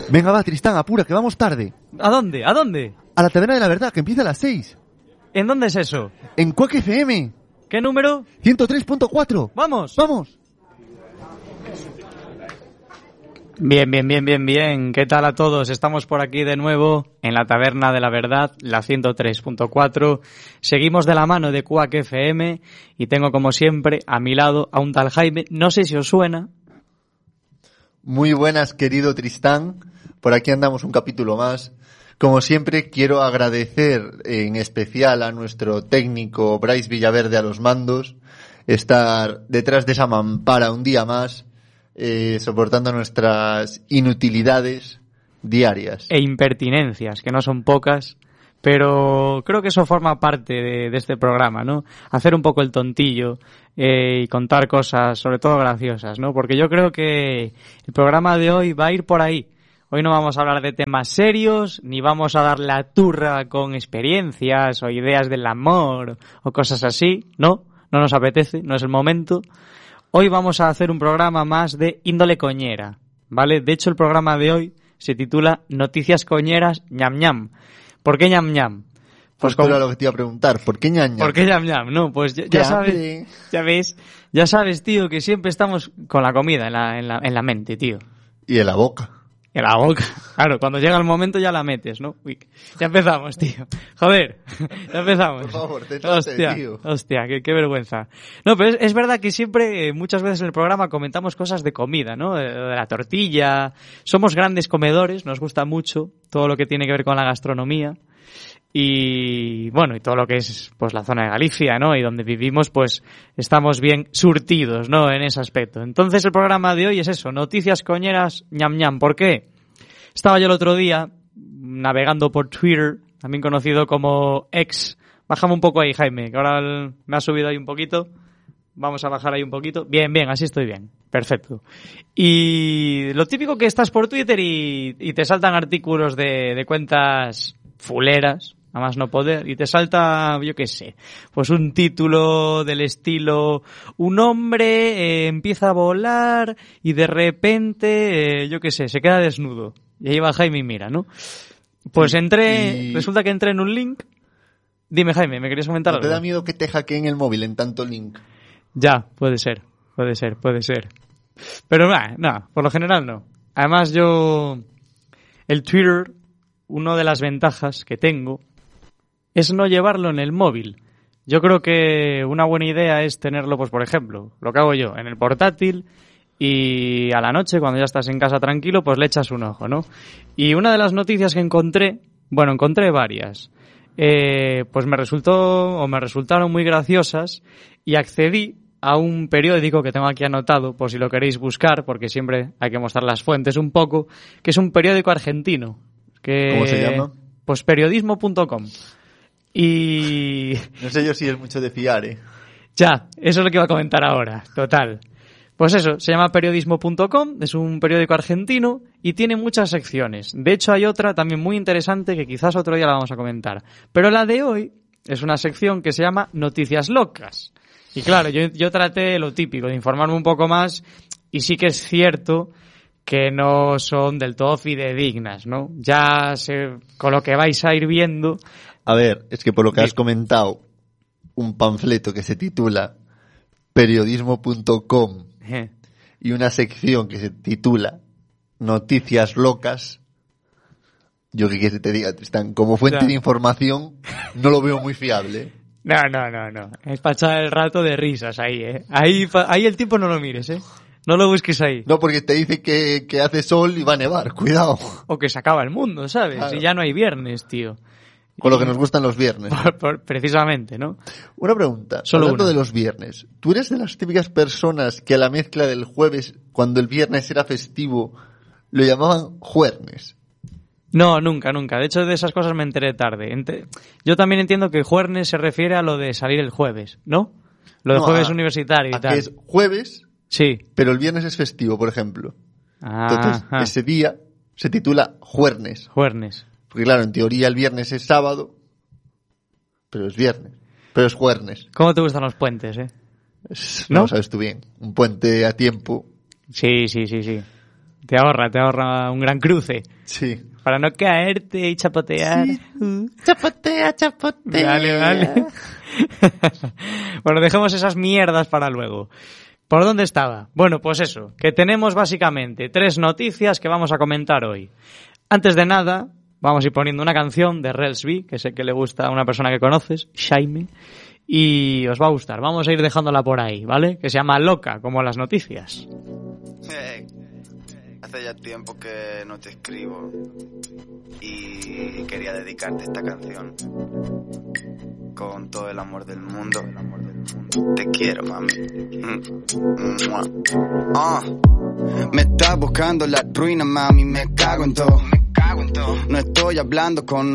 Venga, va, Tristán, apura, que vamos tarde. ¿A dónde? ¿A dónde? A la Taberna de la Verdad, que empieza a las 6. ¿En dónde es eso? En Quack FM. ¿Qué número? 103.4. ¡Vamos! ¡Vamos! Bien. ¿Qué tal a todos? Estamos por aquí de nuevo en la Taberna de la Verdad, la 103.4. Seguimos de la mano de Quack FM y tengo como siempre a mi lado a un tal Jaime. No sé si os suena. Muy buenas, querido Tristán. Por aquí andamos un capítulo más. Como siempre, quiero agradecer en especial a nuestro técnico Bryce Villaverde a los mandos, estar detrás de esa mampara un día más, soportando nuestras inutilidades diarias. E impertinencias, que no son pocas, pero creo que eso forma parte de este programa, ¿no? Hacer un poco el tontillo y contar cosas, sobre todo graciosas, ¿no? Porque yo creo que el programa de hoy va a ir por ahí. Hoy no vamos a hablar de temas serios, ni vamos a dar la turra con experiencias o ideas del amor o cosas así, no nos apetece, no es el momento. Hoy vamos a hacer un programa más de índole coñera, ¿vale? De hecho, el programa de hoy se titula Noticias coñeras ñam ñam. ¿Por qué ñam ñam? Pues como era lo que te iba a preguntar, ¿por qué ñam ñam? ¿Por qué ñam ñam? No, pues ya sabes, ya sabes, tío, que siempre estamos con la comida en la mente, tío. Y en la boca. En la boca. Claro, cuando llega el momento ya la metes, ¿no? Uy, ya empezamos, tío. Joder, ya empezamos. Por favor, hostia, tío. Hostia, qué vergüenza. No, pero es verdad que siempre, muchas veces en el programa comentamos cosas de comida, ¿no? De la tortilla. Somos grandes comedores, nos gusta mucho todo lo que tiene que ver con la gastronomía. Y bueno, y todo lo que es pues la zona de Galicia, ¿no? Y donde vivimos, pues estamos bien surtidos, ¿no? En ese aspecto. Entonces el programa de hoy es eso, noticias coñeras ñam ñam. ¿Por qué? Estaba yo el otro día navegando por Twitter, también conocido como X. Bájame un poco ahí, Jaime, que ahora me ha subido ahí un poquito. Vamos a bajar ahí un poquito. Bien, así estoy bien. Perfecto. Y lo típico que estás por Twitter y te saltan artículos de cuentas fuleras, a más no poder, y te salta, yo qué sé, pues un título del estilo, un hombre empieza a volar y de repente, yo qué sé, se queda desnudo. Y ahí va Jaime y mira, ¿no? Pues resulta que entré en un link. Dime, Jaime, ¿me querías comentar algo? ¿No te da miedo que te hackeen el móvil en tanto link? Ya, puede ser. Pero no, por lo general no. Además el Twitter, una de las ventajas que tengo es no llevarlo en el móvil. Yo creo que una buena idea es tenerlo, pues por ejemplo, lo que hago yo, en el portátil, y a la noche, cuando ya estás en casa tranquilo, pues le echas un ojo, ¿no? Y una de las noticias que encontré varias, pues me resultaron muy graciosas y accedí a un periódico que tengo aquí anotado, por si lo queréis buscar, porque siempre hay que mostrar las fuentes un poco, que es un periódico argentino. ¿Cómo se llama? Pues periodismo.com. Y no sé yo si es mucho de fiar, ¿eh? Ya, eso es lo que iba a comentar ahora, total. Pues eso, se llama periodismo.com, es un periódico argentino y tiene muchas secciones. De hecho, hay otra también muy interesante que quizás otro día la vamos a comentar. Pero la de hoy es una sección que se llama Noticias Locas. Y claro, yo traté lo típico, de informarme un poco más, y sí que es cierto que no son del todo fidedignas, ¿no? Ya con lo que vais a ir viendo. A ver, es que por lo que has comentado, un panfleto que se titula periodismo.com y una sección que se titula Noticias Locas, yo qué quieres que te diga, Tristán, como fuente de información no lo veo muy fiable. No. Es para echar el rato de risas ahí, ¿eh? Ahí el tiempo no lo mires, ¿eh? No lo busques ahí. No, porque te dice que hace sol y va a nevar, cuidado. O que se acaba el mundo, ¿sabes? Claro. Y ya no hay viernes, tío. Con lo que nos gustan los viernes. Precisamente, ¿no? Una pregunta. Hablando de los viernes, ¿tú eres de las típicas personas que a la mezcla del jueves, cuando el viernes era festivo, lo llamaban juernes? No, nunca. De hecho, de esas cosas me enteré tarde. Yo también entiendo que juernes se refiere a lo de salir el jueves, ¿no? Lo de jueves universitario y tal. Que es jueves, sí, pero el viernes es festivo, por ejemplo. Entonces, ese día se titula juernes. Juernes. Porque claro, en teoría el viernes es sábado, pero es viernes. Pero es juernes. ¿Cómo te gustan los puentes, No lo sabes tú bien. Un puente a tiempo. Sí. Te ahorra un gran cruce. Sí. Para no caerte y chapotear. Sí. Chapotea. Vale. Bueno, dejemos esas mierdas para luego. ¿Por dónde estaba? Bueno, pues eso, que tenemos básicamente 3 noticias que vamos a comentar hoy. Antes de nada, vamos a ir poniendo una canción de Relsby, que sé que le gusta a una persona que conoces, Jaime, y os va a gustar. Vamos a ir dejándola por ahí, ¿vale? Que se llama Loca, como las noticias. Hace ya tiempo que no te escribo y quería dedicarte esta canción con todo el amor del mundo. Te quiero, mami. Me estás buscando la ruina, mami, me cago en todo. No estoy hablando con